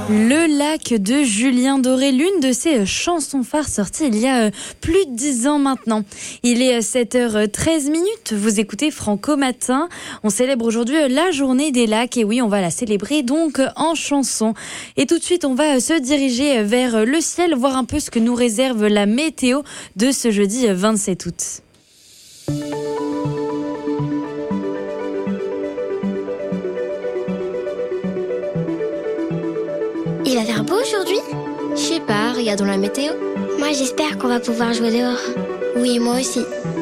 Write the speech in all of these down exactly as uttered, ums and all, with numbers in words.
Le lac de Julien Doré, l'une de ses chansons phares sorties il y a plus de dix ans maintenant. Il est sept heures treize minutes, vous écoutez Franco Matin. On célèbre aujourd'hui la journée des lacs et oui, on va la célébrer donc en chanson. Et tout de suite, on va se diriger vers le ciel, voir un peu ce que nous réserve la météo de ce jeudi vingt-sept août. Il va faire beau aujourd'hui ? Je sais pas, regardons la météo. Moi j'espère qu'on va pouvoir jouer dehors. Oui, moi aussi.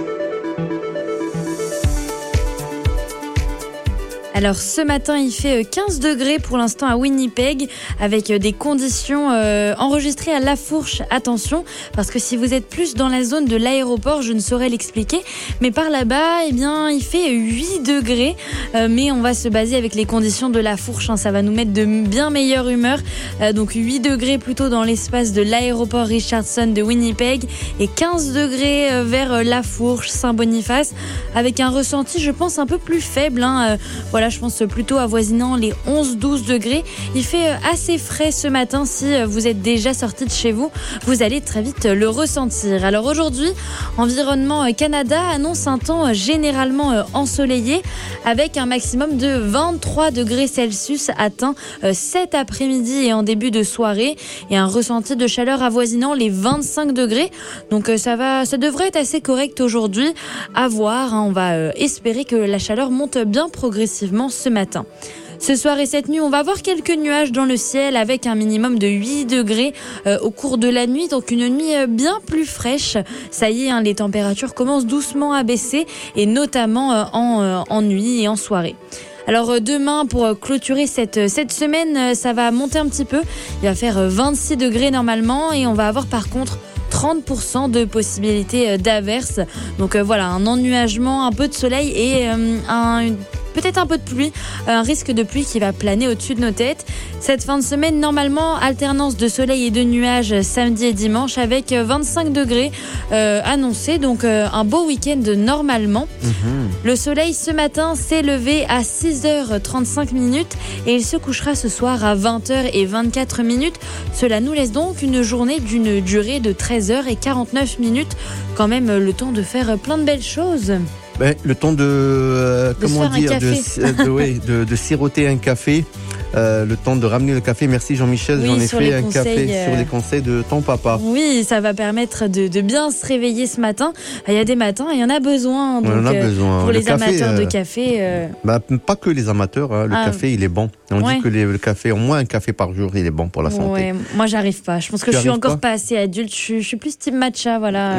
Alors ce matin, il fait quinze degrés pour l'instant à Winnipeg avec des conditions euh, enregistrées à La Fourche. Attention, parce que si vous êtes plus dans la zone de l'aéroport, je ne saurais l'expliquer. Mais par là-bas, eh bien, il fait huit degrés. Euh, mais on va se baser avec les conditions de La Fourche. Hein, ça va nous mettre de bien meilleure humeur. Euh, donc huit degrés plutôt dans l'espace de l'aéroport Richardson de Winnipeg et quinze degrés vers La Fourche, Saint-Boniface avec un ressenti, je pense, un peu plus faible. Hein. Euh, voilà. Je pense plutôt avoisinant les onze douze degrés. Il fait assez frais ce matin. Si vous êtes déjà sorti de chez vous, vous allez très vite le ressentir. Alors aujourd'hui, Environnement Canada annonce un temps généralement ensoleillé avec un maximum de vingt-trois degrés Celsius atteint cet après-midi et en début de soirée et un ressenti de chaleur avoisinant les vingt-cinq degrés. Donc ça va, ça devrait être assez correct aujourd'hui. À voir, hein, on va espérer que la chaleur monte bien progressivement ce matin. Ce soir et cette nuit, on va voir quelques nuages dans le ciel avec un minimum de huit degrés euh, au cours de la nuit. Donc une nuit euh, bien plus fraîche. Ça y est, hein, les températures commencent doucement à baisser et notamment euh, en, euh, en nuit et en soirée. Alors euh, demain, pour euh, clôturer cette, cette semaine, euh, ça va monter un petit peu. Il va faire euh, vingt-six degrés normalement et on va avoir par contre trente pour cent de possibilités d'averses. Donc euh, voilà, un ennuagement, un peu de soleil et euh, un, une, peut-être un peu de pluie, un risque de pluie qui va planer au-dessus de nos têtes. Cette fin de semaine, normalement, alternance de soleil et de nuages samedi et dimanche avec vingt-cinq degrés euh, annoncés. Donc euh, un beau week-end normalement. Mmh. Le soleil ce matin s'est levé à six heures trente-cinq minutes et il se couchera ce soir à vingt heures vingt-quatre minutes. Cela nous laisse donc une journée d'une durée de treize heures quarante-neuf minutes. Quand même le temps de faire plein de belles choses. Ben, le temps de, euh, de comment dire, de, de, ouais, de, de siroter un café, euh, le temps de ramener le café. Merci Jean-Michel, oui, j'en ai fait un conseils, café euh... sur les conseils de ton papa. Oui, ça va permettre de, de bien se réveiller ce matin. Il y a des matins, il y en a besoin. Donc, on en a besoin. Pour le les café, amateurs euh... de café. Euh... Bah, pas que les amateurs, hein. Le ah, café il est bon. On ouais. dit que les, le café, au moins un café par jour, il est bon pour la santé. Ouais, moi j'arrive pas. Je pense que tu je suis encore pas, pas assez adulte. Je suis, je suis plus type matcha, voilà.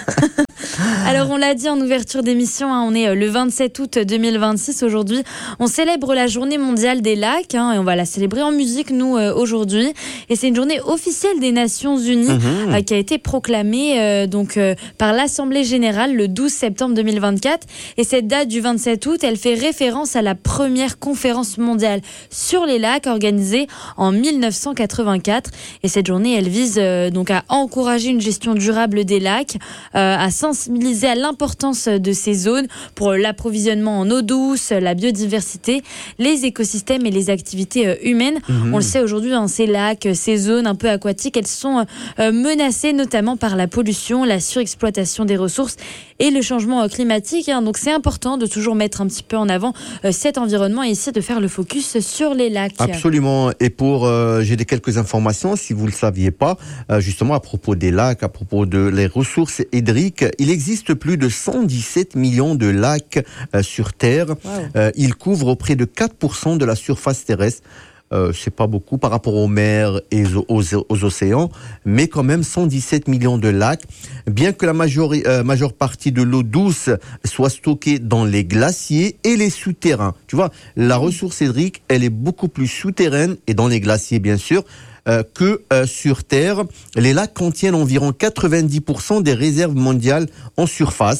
Alors on l'a dit en ouverture d'émission, hein, on est le vingt-sept août deux mille vingt-six aujourd'hui. On célèbre la journée mondiale des lacs hein, et on va la célébrer en musique nous euh, aujourd'hui. Et c'est une journée officielle des Nations Unies mmh. euh, qui a été proclamée euh, donc euh, par l'Assemblée générale le douze septembre deux mille vingt-quatre. Et cette date du vingt-sept août, elle fait référence à la première conférence mondiale sur les lacs organisée en mille neuf cent quatre-vingt-quatre. Et cette journée, elle vise euh, donc à encourager une gestion durable des lacs, euh, à sensibiliser à l'importance de ces zones pour l'approvisionnement en eau douce, la biodiversité, les écosystèmes et les activités humaines. Mmh. On le sait aujourd'hui, hein, ces lacs, ces zones un peu aquatiques, elles sont euh, menacées notamment par la pollution, la surexploitation des ressources et le changement climatique. Hein. Donc c'est important de toujours mettre un petit peu en avant euh, cet environnement et ici de faire le focus sur les lacs. Absolument. Et pour, euh, j'ai des quelques informations, si vous ne le saviez pas, euh, justement à propos des lacs, à propos de les ressources hydriques, il existe plus de cent dix-sept millions de lacs euh, sur Terre. Wow. Euh, ils couvrent près de quatre pour cent de la surface terrestre. Euh, c'est pas beaucoup par rapport aux mers et aux, aux, aux océans, mais quand même cent dix-sept millions de lacs. Bien que la majeure, euh, majeure partie de l'eau douce soit stockée dans les glaciers et les souterrains. Tu vois, la ressource hydrique, elle est beaucoup plus souterraine et dans les glaciers, bien sûr, euh, que euh, sur Terre. Les lacs contiennent environ quatre-vingt-dix pour cent des réserves mondiales en surface.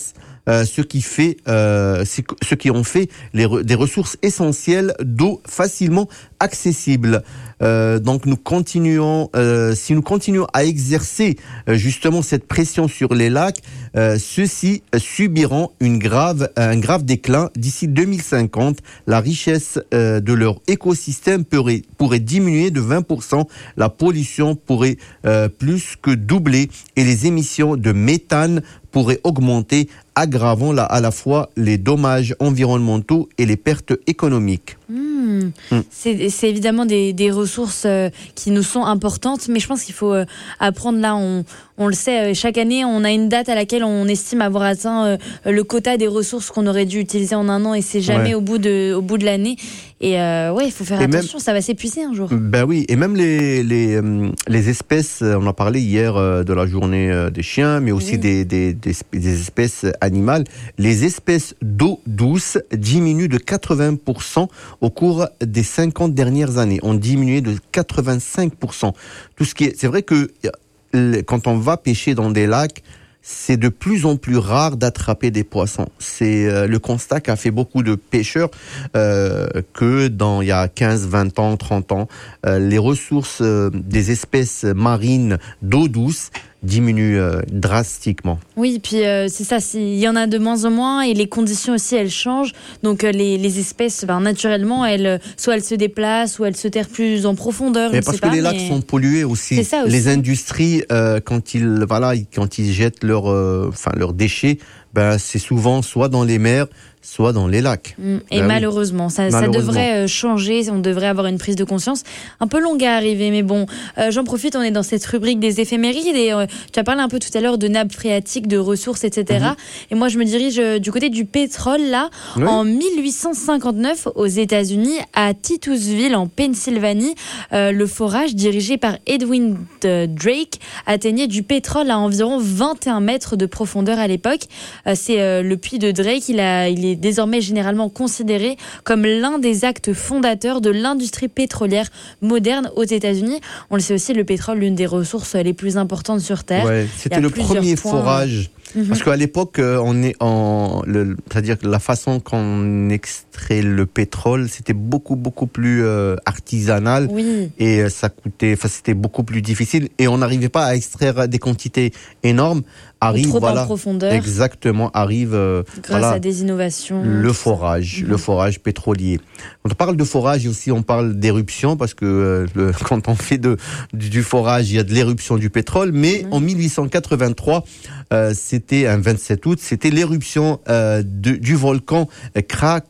euh, ce qui fait, euh, ce qui ont fait les re, des ressources essentielles d'eau facilement accessibles. Euh, donc nous continuons, euh, si nous continuons à exercer euh, justement cette pression sur les lacs, euh, ceux-ci subiront une grave, un grave déclin d'ici deux mille cinquante. La richesse euh, de leur écosystème pourrait, pourrait diminuer de vingt pour cent, la pollution pourrait euh, plus que doubler et les émissions de méthane pourraient augmenter, aggravant la, à la fois les dommages environnementaux et les pertes économiques. Mmh. Mmh. C'est, c'est évidemment des, des ressources euh, qui nous sont importantes, mais je pense qu'il faut euh, apprendre là, on, on le sait, euh, chaque année, on a une date à laquelle on estime avoir atteint euh, le quota des ressources qu'on aurait dû utiliser en un an, et c'est jamais ouais. au bout de, au bout de l'année. Et euh, ouais, il faut faire et attention, même, ça va s'épuiser un jour. Ben oui, et même les, les, les espèces, on a parlé hier euh, de la journée euh, des chiens, mais aussi oui. des, des, des, des espèces animales. Les espèces d'eau douce diminuent de quatre-vingts pour cent au cours des cinquante dernières années. On diminué de quatre-vingt-cinq pour cent. Tout ce qui est, c'est vrai que quand on va pêcher dans des lacs, c'est de plus en plus rare d'attraper des poissons. C'est euh, le constat qu'a fait beaucoup de pêcheurs euh, que dans il y a quinze, vingt ans, trente ans, euh, les ressources euh, des espèces marines d'eau douce diminue euh, drastiquement. Oui, puis euh, c'est ça, il y en a de moins en moins et les conditions aussi elles changent. Donc euh, les, les espèces, ben, naturellement, elles, soit elles se déplacent ou elles se terrent plus en profondeur. Mais je parce sais que pas, les lacs mais... sont pollués aussi. C'est ça aussi. Les industries, euh, quand ils voilà, quand ils jettent leurs, euh, enfin leurs déchets, ben c'est souvent soit dans les mers, soit dans les lacs. Mmh. Et ben malheureusement, oui. ça, malheureusement, ça devrait changer, on devrait avoir une prise de conscience un peu longue à arriver, mais bon, euh, j'en profite, on est dans cette rubrique des éphémérides, et euh, tu as parlé un peu tout à l'heure de nappes phréatiques, de ressources, et cetera. Mmh. Et moi, je me dirige euh, du côté du pétrole, là, oui. En mille huit cent cinquante-neuf, aux États-Unis, à Titusville, en Pennsylvanie, euh, le forage dirigé par Edwin Drake atteignait du pétrole à environ vingt et un mètres de profondeur à l'époque. Euh, c'est euh, le puits de Drake, il, a, il est désormais généralement considéré comme l'un des actes fondateurs de l'industrie pétrolière moderne aux États-Unis. On le sait aussi, le pétrole, l'une des ressources les plus importantes sur Terre. Ouais, c'était le premier points. forage. Mm-hmm. Parce qu'à l'époque, on est en, le, c'est-à-dire que la façon qu'on extrait le pétrole, c'était beaucoup beaucoup plus euh, artisanal, oui. et ça coûtait, enfin c'était beaucoup plus difficile, et on n'arrivait pas à extraire des quantités énormes. Arrive, trop voilà, en profondeur. Exactement, arrive euh, grâce voilà, à des innovations. Le forage, mmh. le forage pétrolier. Quand on parle de forage, aussi on parle d'éruption, parce que euh, le, quand on fait de, du forage, il y a de l'éruption du pétrole. Mais mmh. en mille huit cent quatre-vingt-trois, euh, c'était un vingt-sept août, c'était l'éruption euh, de, du volcan Krak.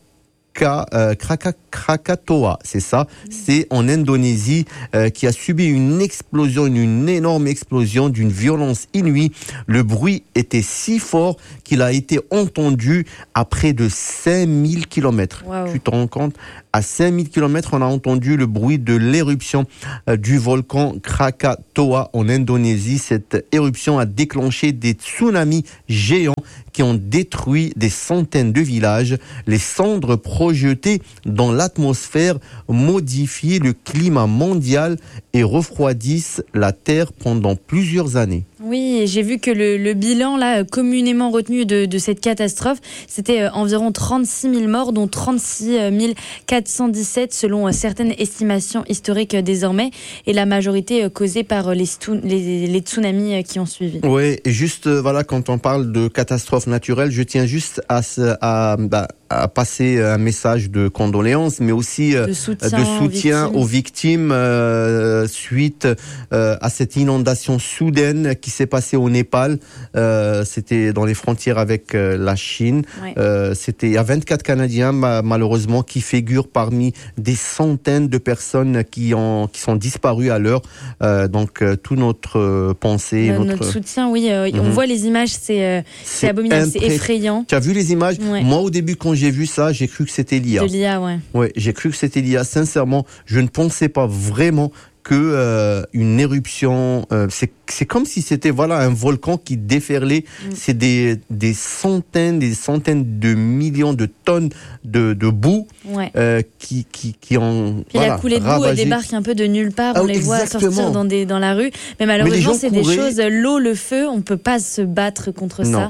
Euh, Krakatoa, c'est ça, c'est en Indonésie, euh, qui a subi une explosion, une énorme explosion d'une violence inouïe. Le bruit était si fort qu'il a été entendu à près de cinq mille kilomètres. Wow. Tu te rends compte? À cinq mille kilomètres, on a entendu le bruit de l'éruption euh, du volcan Krakatoa en Indonésie. Cette éruption a déclenché des tsunamis géants qui ont détruit des centaines de villages. Les cendres projetées dans l'atmosphère modifient le climat mondial et refroidissent la Terre pendant plusieurs années. Oui, j'ai vu que le, le bilan là communément retenu de, de cette catastrophe, c'était euh, environ trente-six mille morts, dont trente-six mille quatre cent dix-sept selon euh, certaines estimations historiques euh, désormais, et la majorité euh, causée par euh, les, stu- les, les tsunamis euh, qui ont suivi. Oui, et juste euh, voilà, quand on parle de catastrophe naturelle, je tiens juste à, à, bah, à passer un message de condoléances, mais aussi euh, de soutien, de soutien aux victimes, aux victimes euh, suite euh, à cette inondation soudaine qui s'est passée au Népal. Euh, c'était dans les frontières avec euh, la Chine. Ouais. Euh, c'était il y a vingt-quatre Canadiens ma, malheureusement qui figurent parmi des centaines de personnes qui ont qui sont disparues à l'heure. Euh, donc euh, tout notre euh, pensée, euh, notre... notre soutien, oui. Euh, mm-hmm. On voit les images, c'est euh, c'est, c'est abominable, impré... c'est effrayant. Tu as vu les images? Ouais. Moi au début quand j'ai vu ça, j'ai cru que c'était l'I A. De l'I A, ouais. Ouais, j'ai cru que c'était l'I A. Sincèrement, je ne pensais pas vraiment que euh, une éruption, euh, c'est c'est comme si c'était voilà un volcan qui déferlait. Mm. C'est des des centaines, des centaines de millions de tonnes de de boue, ouais. euh, qui qui qui ont. Puis voilà, la coulée de boue ravagé. débarque un peu de nulle part. Ah, on les exactement. voit sortir dans des dans la rue. Mais malheureusement, Mais c'est couraient... des choses. L'eau, le feu, on peut pas se battre contre non. ça.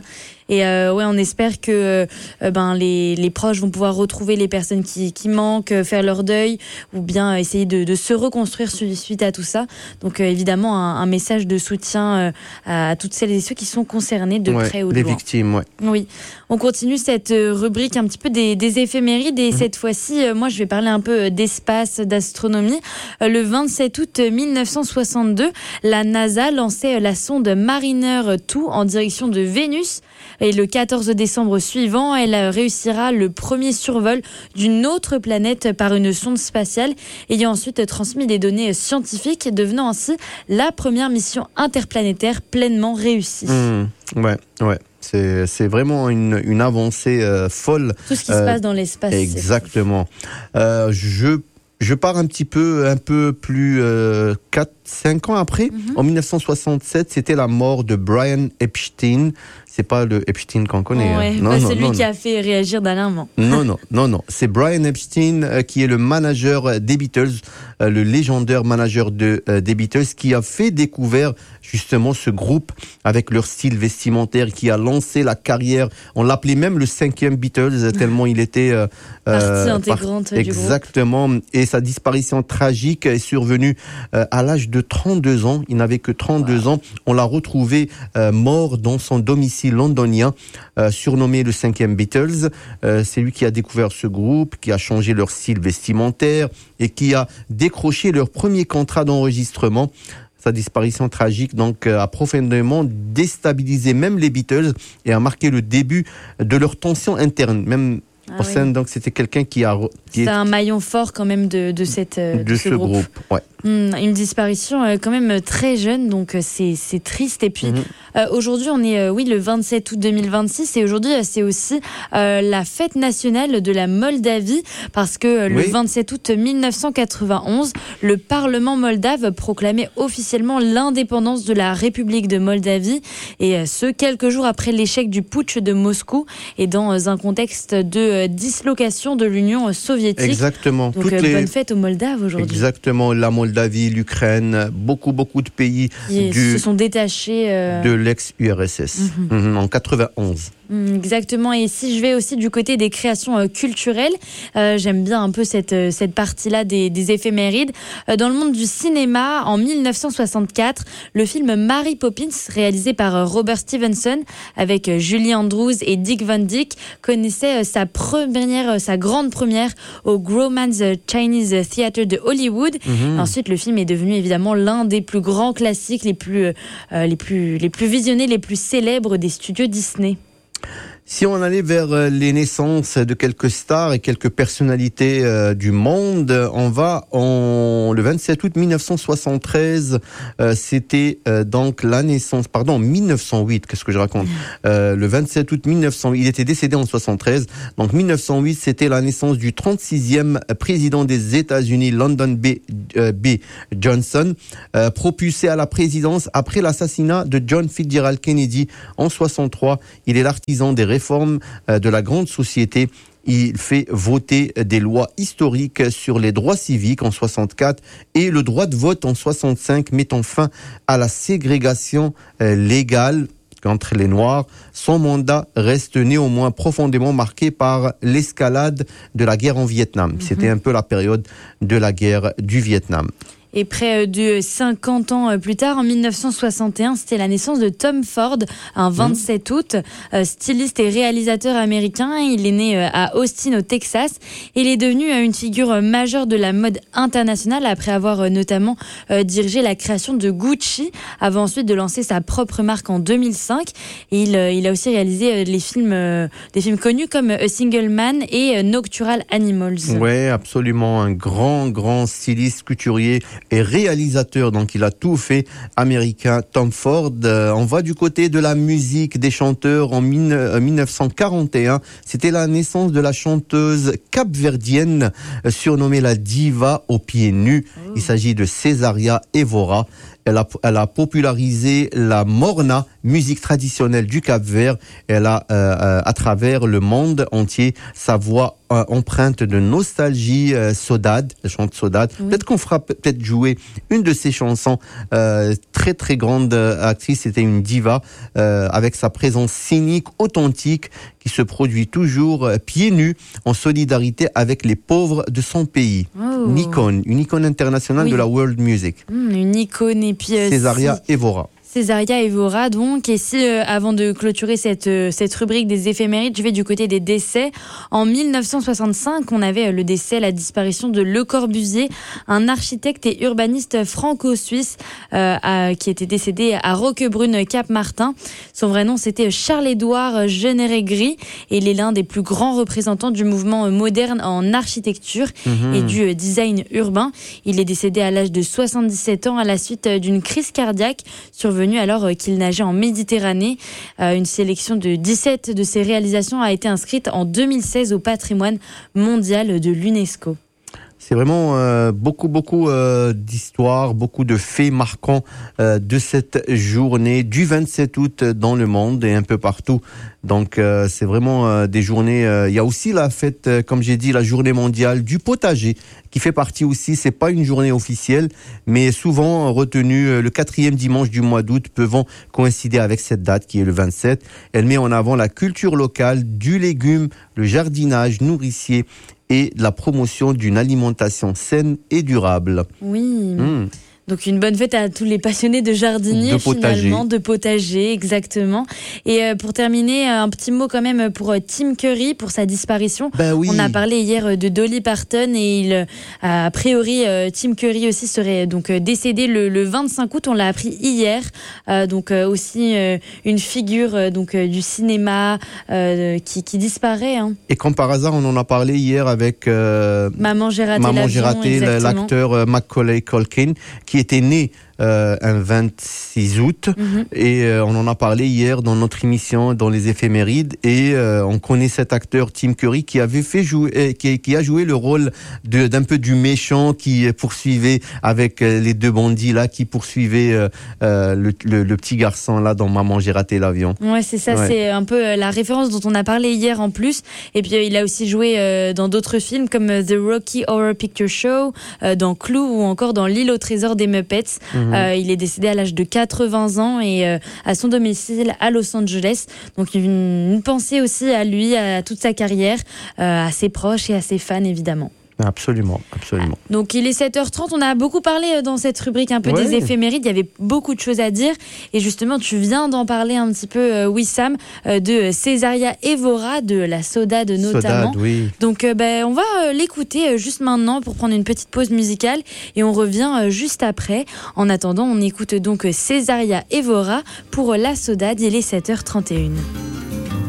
Et euh, ouais, on espère que euh, ben les les proches vont pouvoir retrouver les personnes qui qui manquent, faire leur deuil ou bien essayer de, de se reconstruire suite à tout ça. Donc euh, évidemment un, un message de soutien euh, à toutes celles et ceux qui sont concernés de ouais, près ou de les loin. Les victimes, ouais. Oui. On continue cette rubrique un petit peu des, des éphémérides et mmh. cette fois-ci, euh, moi je vais parler un peu d'espace, d'astronomie. Euh, le vingt-sept août mille neuf cent soixante-deux, la NASA lançait la sonde Mariner deux en direction de Vénus. Et le quatorze décembre suivant, elle réussira le premier survol d'une autre planète par une sonde spatiale, ayant ensuite transmis des données scientifiques, devenant ainsi la première mission interplanétaire pleinement réussie. Mmh, ouais, ouais. C'est, c'est vraiment une, une avancée euh, folle. Tout ce qui euh, se passe dans l'espace. Exactement. Euh, je, je pars un petit peu, un peu plus euh, quatre, cinq ans après. Mm-hmm. En mille neuf cent soixante-sept, c'était la mort de Brian Epstein. C'est pas le Epstein qu'on connaît. Oh ouais, hein. non, bah, non, c'est lui non, qui non. a fait réagir dernièrement. Non, non, non, non. C'est Brian Epstein euh, qui est le manager des Beatles, euh, le légendaire manager de, euh, des Beatles, qui a fait découvrir justement ce groupe avec leur style vestimentaire, qui a lancé la carrière. On l'appelait même le cinquième Beatles, tellement il était euh, partie intégrante par... du groupe. Exactement. Et sa disparition tragique est survenue euh, à l'âge de trente-deux ans. Il n'avait que trente-deux wow. ans. On l'a retrouvé euh, mort dans son domicile londonien, euh, surnommé le cinquième Beatles. Euh, c'est lui qui a découvert ce groupe, qui a changé leur style vestimentaire et qui a décroché leur premier contrat d'enregistrement. Sa disparition tragique donc a profondément déstabilisé même les Beatles et a marqué le début de leur tension interne. Même Ah au sein, oui. donc c'était quelqu'un qui a qui c'est est, un maillon fort quand même de de cette de, de ce, ce groupe. groupe. Ouais. Mmh, une disparition euh, quand même très jeune, donc euh, c'est c'est triste. Et puis mmh. euh, aujourd'hui on est euh, oui le vingt-sept août deux mille vingt-six et aujourd'hui euh, c'est aussi euh, la fête nationale de la Moldavie parce que euh, le oui. vingt-sept août mille neuf cent quatre-vingt-onze, le Parlement moldave proclamait officiellement l'indépendance de la République de Moldavie et euh, ce quelques jours après l'échec du putsch de Moscou et dans euh, un contexte de euh, dislocation de l'Union soviétique. Exactement. Donc Toutes euh, les... bonne fête aux Moldaves aujourd'hui. Exactement. La Moldavie, l'Ukraine, beaucoup beaucoup de pays qui du... se sont détachés euh... de l'ex-U R S S mm-hmm. Mm-hmm, en quatre-vingt-onze. Exactement. Et si je vais aussi du côté des créations euh, culturelles, euh, j'aime bien un peu cette euh, cette partie-là des, des éphémérides. Euh, dans le monde du cinéma, en mille neuf cent soixante-quatre, le film Mary Poppins, réalisé par euh, Robert Stevenson avec euh, Julie Andrews et Dick Van Dyke, connaissait euh, sa première, euh, sa grande première au Grauman's Chinese Theatre de Hollywood. Mm-hmm. Ensuite, le film est devenu évidemment l'un des plus grands classiques, les plus euh, les plus les plus visionnés, les plus célèbres des studios Disney. Si on allait vers les naissances de quelques stars et quelques personnalités euh, du monde, on va en le vingt-sept août mille neuf cent soixante-treize. Euh, c'était euh, donc la naissance, pardon, mille neuf cent huit. Qu'est-ce que je raconte euh, Le vingt-sept août mille neuf cent huit. Il était décédé en soixante-treize. Donc mille neuf cent huit, c'était la naissance du trente-sixième président des États-Unis, Lyndon B. Euh, B. Johnson, euh, propulsé à la présidence après l'assassinat de John Fitzgerald Kennedy en soixante-trois. Il est l'artisan des réforme de la grande société. Il fait voter des lois historiques sur les droits civiques en soixante-quatre et le droit de vote en soixante-cinq, mettant fin à la ségrégation légale entre les Noirs. Son mandat reste néanmoins profondément marqué par l'escalade de la guerre en Vietnam. Mm-hmm. C'était un peu la période de la guerre du Vietnam. Et près de cinquante ans plus tard, en mille neuf cent soixante et un, c'était la naissance de Tom Ford, un vingt-sept août, euh, styliste et réalisateur américain. Il est né euh, à Austin, au Texas. Et il est devenu euh, une figure majeure de la mode internationale après avoir euh, notamment euh, dirigé la création de Gucci, avant ensuite de lancer sa propre marque en deux mille cinq. Et il, euh, il a aussi réalisé euh, les films, euh, des films connus comme A Single Man et euh, Nocturnal Animals. Ouais, absolument. Un grand, grand styliste couturier et réalisateur, donc il a tout fait, américain, Tom Ford. Euh, on va du côté de la musique, des chanteurs. En mille neuf cent quarante et un, c'était la naissance de la chanteuse capverdienne euh, surnommée la diva aux pieds nus. Oh. Il s'agit de Cesaria Evora. Elle a, elle a popularisé la morna, musique traditionnelle du Cap-Vert. Elle a, euh, à travers le monde entier, sa voix euh, empreinte de nostalgie. euh, Saudade, elle chante Saudade. Oui. Peut-être qu'on fera peut-être jouer une de ses chansons euh, très très très grande actrice, c'était une diva euh, avec sa présence scénique authentique qui se produit toujours euh, pieds nus en solidarité avec les pauvres de son pays. Oh. Une icône, une icône internationale oui. de la world music. Mmh, une icône et puis euh, Césaria si... Evora. Césaria Evora, donc. Et si, euh, avant de clôturer cette, euh, cette rubrique des éphémérides, je vais du côté des décès. En mille neuf cent soixante-cinq, on avait le décès, la disparition de Le Corbusier, un architecte et urbaniste franco-suisse euh, à, qui était décédé à Roquebrune-Cap-Martin. Son vrai nom, c'était Charles-Édouard Generet-Gris. Et il est l'un des plus grands représentants du mouvement moderne en architecture mmh. et du design urbain. Il est décédé à l'âge de soixante-dix-sept ans à la suite d'une crise cardiaque survenue alors qu'il nageait en Méditerranée. Euh, une sélection de dix-sept de ses réalisations a été inscrite en deux mille seize au patrimoine mondial de l'UNESCO. C'est vraiment euh, beaucoup, beaucoup euh, d'histoires, beaucoup de faits marquants euh, de cette journée du vingt-sept août dans le monde et un peu partout. Donc, euh, c'est vraiment euh, des journées... Euh, il y a aussi la fête, euh, comme j'ai dit, la journée mondiale du potager, qui fait partie aussi, c'est pas une journée officielle, mais souvent retenue euh, le quatrième dimanche du mois d'août, pouvant coïncider avec cette date qui est le vingt-sept. Elle met en avant la culture locale, du légume, le jardinage nourricier et la promotion d'une alimentation saine et durable. Oui. Mmh. Donc une bonne fête à tous les passionnés de jardinier, de potager. finalement, de potager, exactement. Et euh, pour terminer, un petit mot quand même pour euh, Tim Curry, pour sa disparition. Ben oui. On a parlé hier de Dolly Parton et il, euh, a priori, euh, Tim Curry aussi serait donc euh, décédé le, le vingt-cinq août. On l'a appris hier. Euh, donc euh, aussi euh, une figure euh, donc euh, du cinéma euh, qui, qui disparaît. Hein. Et comme par hasard, on en a parlé hier avec euh, Maman j'ai raté Maman l'avion, j'ai raté exactement. l'acteur euh, Macaulay Culkin, qui était né euh, un vingt-six août mm-hmm. et euh, on en a parlé hier dans notre émission dans les éphémérides et euh, on connaît cet acteur Tim Curry qui avait fait jouer euh, qui, qui a joué le rôle de, d'un peu du méchant qui poursuivait avec euh, les deux bandits là qui poursuivaient euh, euh, le, le, le petit garçon là dans Maman j'ai raté l'avion. Ouais, c'est ça, ouais. C'est un peu la référence dont on a parlé hier en plus. Et puis euh, il a aussi joué euh, dans d'autres films comme euh, The Rocky Horror Picture Show, euh, dans Clou ou encore dans L'île au trésor des Muppets. Mm-hmm. Euh, il est décédé à l'âge de quatre-vingts ans et euh, à son domicile à Los Angeles. Donc une, une pensée aussi à lui, à toute sa carrière, euh, à ses proches et à ses fans évidemment. Absolument, absolument. Donc il est sept heures trente, on a beaucoup parlé dans cette rubrique un peu ouais. des éphémérides, il y avait beaucoup de choses à dire et justement tu viens d'en parler un petit peu euh, Wissam, euh, de Césaria Evora, de la Saudade notamment. Saudade, oui. Donc euh, ben, on va euh, l'écouter euh, juste maintenant pour prendre une petite pause musicale et on revient euh, juste après. En attendant, on écoute donc Césaria Evora pour la Saudade, il est sept heures trente et une.